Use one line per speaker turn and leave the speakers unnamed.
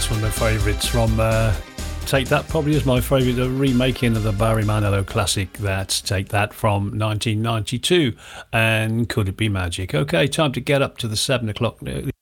That's one of my favourites from Take That. Probably is my favourite, the remaking of the Barry Manilow classic. That's Take That from 1992. And Could It Be Magic? Okay, time to get up to the 7 o'clock